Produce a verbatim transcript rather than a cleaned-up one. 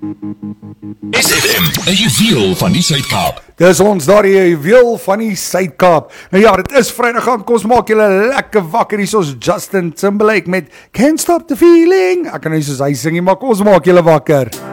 S F M, 'n juweel van die Suid-Kaap. Dis ons daar die juweel van die Suid-Kaap. Nou ja, dit is Vrydag aand, kom ons maak julle lekker wakker. Hier is Justin Timberlake met Can't Stop the Feeling. Ek kan nie soos hy sing nie, maar kom ons maak julle wakker.